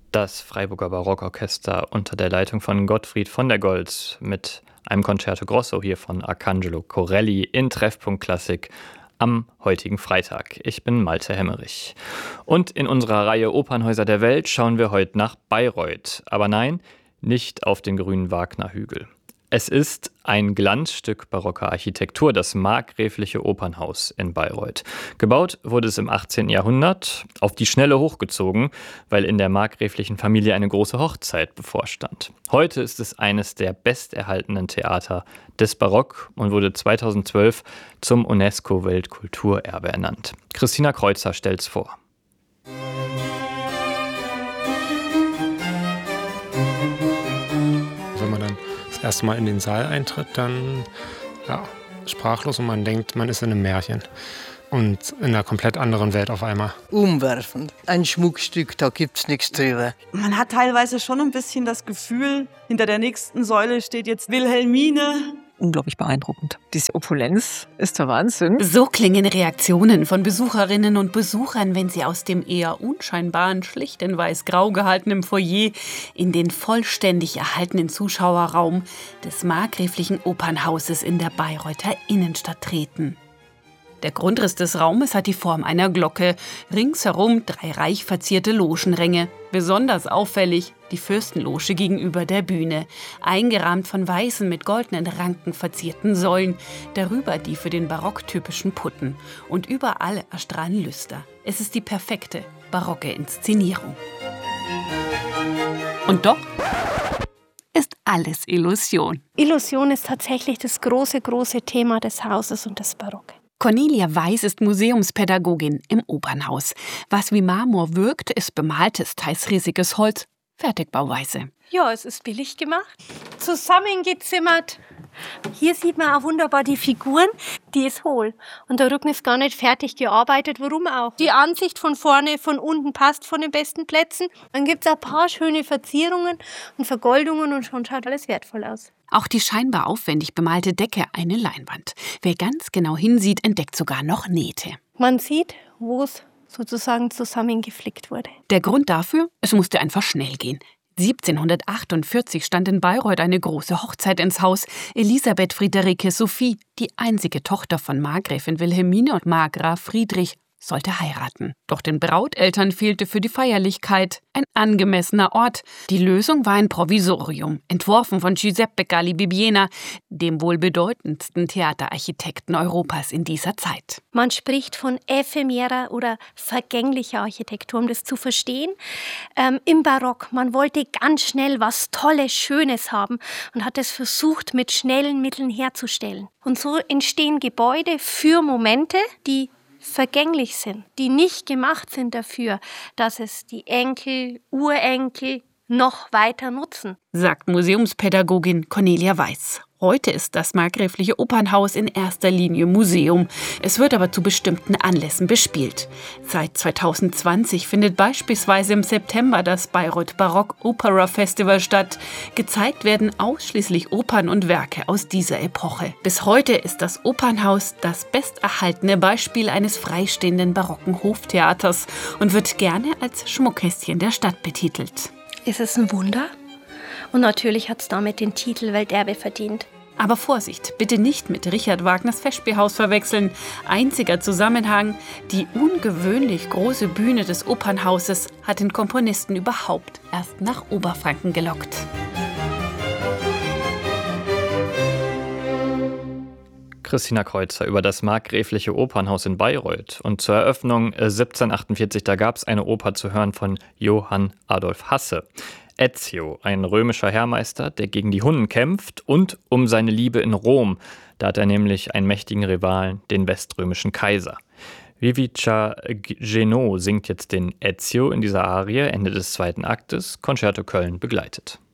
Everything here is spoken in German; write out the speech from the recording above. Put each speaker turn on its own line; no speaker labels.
Das Freiburger Barockorchester unter der Leitung von Gottfried von der Goltz mit einem Concerto Grosso hier von Arcangelo Corelli in Treffpunkt Klassik am heutigen Freitag. Ich bin Malte Hemmerich. Und in unserer Reihe Opernhäuser der Welt schauen wir heute nach Bayreuth. Aber nein, nicht auf den grünen Wagner-Hügel. Es ist ein Glanzstück barocker Architektur, das Markgräfliche Opernhaus in Bayreuth. Gebaut wurde es im 18. Jahrhundert, auf die Schnelle hochgezogen, weil in der markgräflichen Familie eine große Hochzeit bevorstand. Heute ist es eines der besterhaltenen Theater des Barock und wurde 2012 zum UNESCO-Weltkulturerbe ernannt. Christina Kreuzer stellt's vor.
Wenn man dann das erste Mal in den Saal eintritt, dann sprachlos und man denkt, man ist in einem Märchen und in einer komplett anderen Welt auf einmal.
Umwerfend. Ein Schmuckstück, da gibt's nichts drüber.
Man hat teilweise schon ein bisschen das Gefühl, hinter der nächsten Säule steht jetzt Wilhelmine.
Unglaublich beeindruckend. Diese Opulenz ist der Wahnsinn.
So klingen Reaktionen von Besucherinnen und Besuchern, wenn sie aus dem eher unscheinbaren, schlicht in weiß-grau gehaltenen Foyer in den vollständig erhaltenen Zuschauerraum des Markgräflichen Opernhauses in der Bayreuther Innenstadt treten. Der Grundriss des Raumes hat die Form einer Glocke, ringsherum 3 reich verzierte Logenränge. Besonders auffällig die Fürstenloge gegenüber der Bühne, eingerahmt von weißen mit goldenen Ranken verzierten Säulen, darüber die für den Barock typischen Putten und überall erstrahlen Lüster. Es ist die perfekte barocke Inszenierung. Und doch ist alles Illusion.
Illusion ist tatsächlich das große Thema des Hauses und des Barock.
Cornelia Weiß ist Museumspädagogin im Opernhaus. Was wie Marmor wirkt, ist bemaltes, teils riesiges Holz, Fertigbauweise.
Ja, es ist billig gemacht, zusammengezimmert. Hier sieht man auch wunderbar die Figuren, die ist hohl. Und der Rücken ist gar nicht fertig gearbeitet, warum auch? Die Ansicht von vorne, von unten passt von den besten Plätzen. Dann gibt es ein paar schöne Verzierungen und Vergoldungen und schon schaut alles wertvoll aus.
Auch die scheinbar aufwendig bemalte Decke eine Leinwand. Wer ganz genau hinsieht, entdeckt sogar noch Nähte.
Man sieht, wo es sozusagen zusammengeflickt wurde.
Der Grund dafür? Es musste einfach schnell gehen. 1748 stand in Bayreuth eine große Hochzeit ins Haus. Elisabeth Friederike Sophie, die einzige Tochter von Markgräfin Wilhelmine und Markgraf Friedrich, sollte heiraten. Doch den Brauteltern fehlte für die Feierlichkeit ein angemessener Ort. Die Lösung war ein Provisorium, entworfen von Giuseppe Galli Bibbiena, dem wohl bedeutendsten Theaterarchitekten Europas in dieser Zeit.
Man spricht von ephemerer oder vergänglicher Architektur, um das zu verstehen. Im Barock, man wollte ganz schnell was Tolles, Schönes haben und hat es versucht, mit schnellen Mitteln herzustellen. Und so entstehen Gebäude für Momente, die vergänglich sind, die nicht gemacht sind dafür, dass es die Enkel, Urenkel noch weiter nutzen,
sagt Museumspädagogin Cornelia Weiß. Heute ist das Markgräfliche Opernhaus in erster Linie Museum. Es wird aber zu bestimmten Anlässen bespielt. Seit 2020 findet beispielsweise im September das Bayreuth Barock Opera Festival statt. Gezeigt werden ausschließlich Opern und Werke aus dieser Epoche. Bis heute ist das Opernhaus das besterhaltene Beispiel eines freistehenden barocken Hoftheaters und wird gerne als Schmuckkästchen der Stadt betitelt.
Ist es ein Wunder? Und natürlich hat es damit den Titel Welterbe verdient.
Aber Vorsicht, bitte nicht mit Richard Wagners Festspielhaus verwechseln. Einziger Zusammenhang: die ungewöhnlich große Bühne des Opernhauses hat den Komponisten überhaupt erst nach Oberfranken gelockt.
Christina Kreuzer über das Markgräfliche Opernhaus in Bayreuth. Und zur Eröffnung 1748, da gab es eine Oper zu hören von Johann Adolf Hasse. Ezio, ein römischer Heermeister, der gegen die Hunnen kämpft und um seine Liebe in Rom. Da hat er nämlich einen mächtigen Rivalen, den weströmischen Kaiser. Vivica Genot singt jetzt den Ezio in dieser Arie, Ende des 2. Aktes, Concerto Köln begleitet.